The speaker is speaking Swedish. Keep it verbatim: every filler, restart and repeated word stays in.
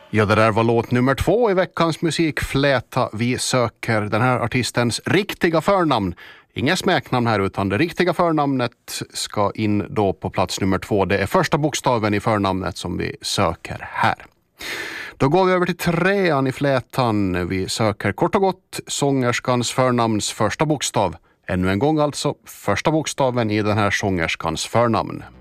Ja, det där var låt nummer två i veckans musikfläta. Vi söker den här artistens riktiga förnamn. Inga smeknamn här, utan det riktiga förnamnet ska in då på plats nummer två. Det är första bokstaven i förnamnet som vi söker här. Då går vi över till trean i flätan. Vi söker kort och gott sångerskans förnamns första bokstav. Ännu en gång alltså första bokstaven i den här sångerskans förnamn.